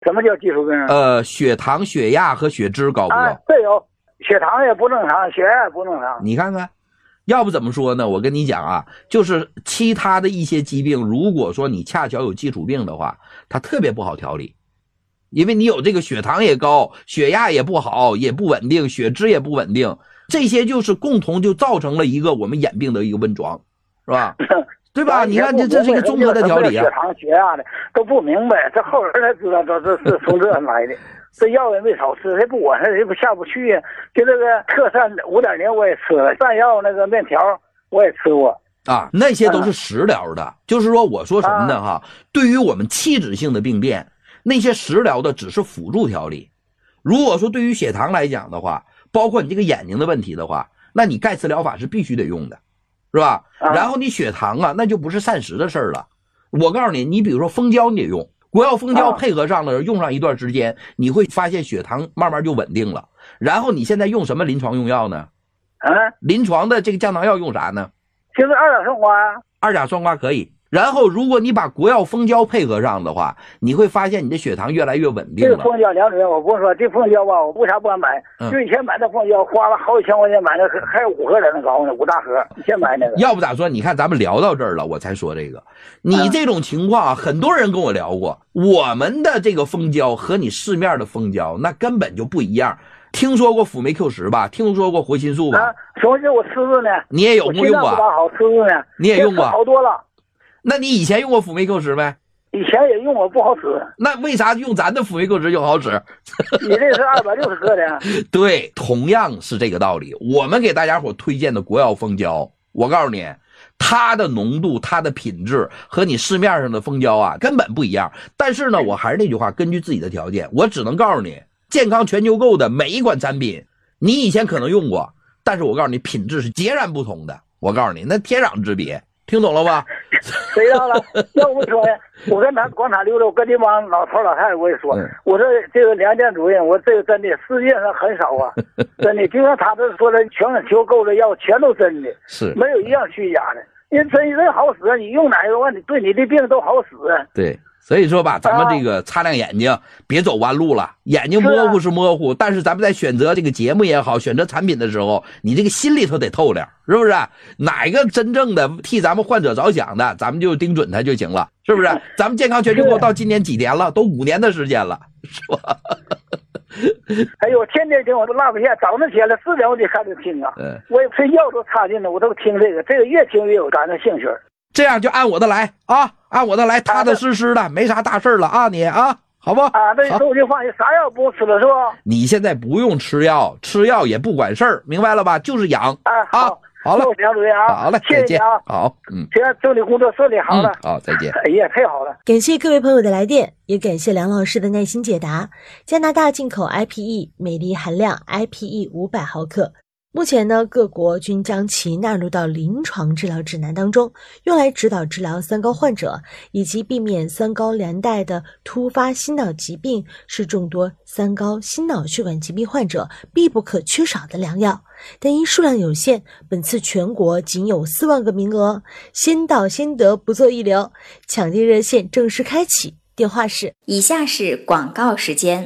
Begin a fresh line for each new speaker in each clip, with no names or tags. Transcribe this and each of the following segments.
什么叫基础病？
血糖、血压和血脂高不高？
对有，血糖也不正常，血压也不正常。
你看看，要不怎么说呢？我跟你讲啊，就是其他的一些疾病，如果说你恰巧有基础病的话，它特别不好调理，因为你有这个血糖也高，血压也不好，也不稳定，血脂也不稳定，这些就是共同就造成了一个我们眼病的一个温床，是吧？对吧？你看这是一个综合的调理啊。
血糖、血压的都不明白，这后人才知道这是从这来的。这药也没少吃，谁不管他，谁不下不去呀？就这个特膳5.0我也吃了，蘸药那个面条我也吃过
啊，那些都是食疗的。就是说，我说什么呢？哈，对于我们器质性的病变，那些食疗的只是辅助调理。如果说对于血糖来讲的话，包括你这个眼睛的问题的话，那你钙磁疗法是必须得用的，是吧？然后你血糖啊，那就不是膳食的事儿了。我告诉你，你比如说蜂胶你得用。国药蜂胶配合上了，用上一段时间，你会发现血糖慢慢就稳定了。然后你现在用什么临床用药呢？临床的这个降糖药用啥呢？
就是二甲双胍。
二甲双胍可以。然后如果你把国药蜂胶配合上的话，你会发现你的血糖越来越稳定了。
这个蜂胶两种，我不是说这蜂胶吧，我为啥不敢买？就以前买的蜂胶花了好几千块钱买的，还有5盒在那高呢，5大盒，以前买那个。
要不咋说？你看咱们聊到这儿了，我才说这个。你这种情况啊，很多人跟我聊过，我们的这个蜂胶和你市面的蜂胶那根本就不一样。听说过辅酶 Q10 吧？听说过活心素吧？
活心素我吃着呢。
你也有没用过？
不大好吃着呢。
你也用过？
好多了。
那你以前用过辅酶 Q10没？
以前也用过，不好使。
那为啥用咱的辅酶 Q10 就好使？
你这是260克的。
对，同样是这个道理。我们给大家伙推荐的国药蜂胶，我告诉你，它的浓度、它的品质和你市面上的蜂胶啊根本不一样。但是呢，我还是那句话，根据自己的条件，我只能告诉你，健康全球购的每一款产品，你以前可能用过，但是我告诉你，品质是截然不同的。我告诉你，那天壤之别。听懂了吧？
谁知道了？要不说呀，我跟他广场溜达，我跟这帮老头老太太我也说，我说这个梁建主任，我这个真的世界上很少啊，真的，就像他这说的，全球购的药全都真的，
是没
有一样虚假的，因为真好使，你用哪个完，你对你的病都好使。
对。所以说吧，咱们这个擦亮眼睛，别走弯路了。眼睛模糊是模糊，但是咱们在选择这个节目也好，选择产品的时候，你这个心里头得透亮，是不是？哪一个真正的替咱们患者着想的，咱们就盯准他就行了，是不是？咱们健康全球购到今年几年了？都5年的时间了，是吧？
哎呦，天天听我都落不下，早上起来4点我得开始听啊。我睡觉都插进了，我都听这个越听越有感的兴趣。
这样就按我的来啊，按我的来，踏踏实实的，没啥大事了啊，你啊，好不？
那你说我就放心，啥药不用吃了是吧？
你现在不用吃药，吃药也不管事儿，明白了吧？就是养好了，
梁主任啊，
好了，
谢谢你啊，
好，
行，祝你工作顺利，好了，
好，再见。
哎呀，太好了，
感谢各位朋友的来电，也感谢梁老师的耐心解答。加拿大进口 IPE 镁离含量 IPE 500毫克。目前呢，各国均将其纳入到临床治疗指南当中，用来指导治疗三高患者，以及避免三高连带的突发心脑疾病，是众多三高心脑血管疾病患者必不可缺少的良药。但因数量有限，本次全国仅有4万个名额，先到先得，不做一流。抢订热线正式开启，电话是：
以下是广告时间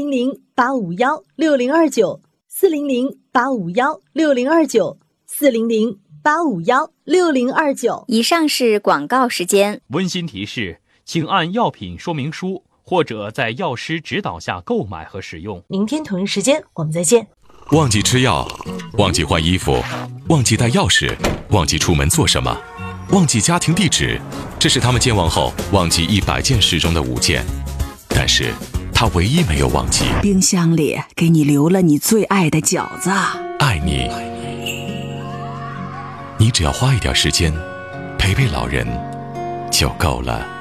400-851-6029。400-851-6029，400-851-6029。
以上是广告时间。
温馨提示，请按药品说明书或者在药师指导下购买和使用。
明天同一时间我们再见。
忘记吃药，忘记换衣服，忘记带钥匙，忘记出门做什么，忘记家庭地址，这是他们健忘后忘记100件事中的5件。但是他唯一没有忘记，
冰箱里给你留了你最爱的饺子。
爱你，你只要花一点时间陪陪老人就够了。